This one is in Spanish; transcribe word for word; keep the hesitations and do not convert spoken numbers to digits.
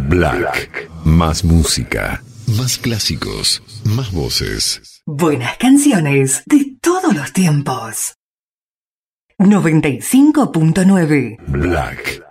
Black. Más música. Más clásicos. Más voces. Buenas canciones de todos los tiempos. noventa y cinco punto nueve Black.